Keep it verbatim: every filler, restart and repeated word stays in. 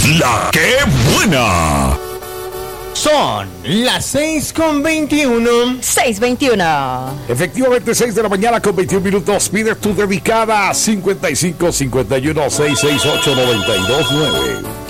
La que buena. Son las seis con veintiuno. seis veintiuno. Efectivamente, seis de la mañana con veintiún minutos. Pide tu dedicada cincuenta y cinco cincuenta y uno seiscientos sesenta y ocho noventa y dos nueve.